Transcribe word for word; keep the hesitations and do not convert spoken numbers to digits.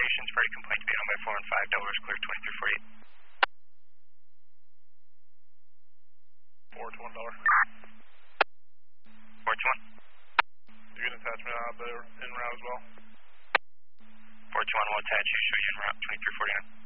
citations for a complaint to be on by four and five, Delaware clear twenty-three forty-eight. four to one dollar. four to one. You get an attachment out there en route as well? four to one will attach you, show you en route twenty-three forty-nine.